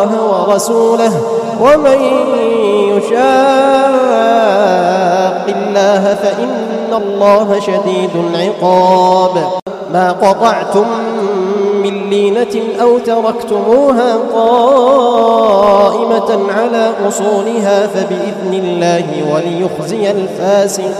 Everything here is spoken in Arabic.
ورسوله ومن يشاق الله فإن الله شديد العقاب. ما قطعتم من لينة أو تركتموها قائمة على أصولها فبإذن الله وليخزي الفاسقين.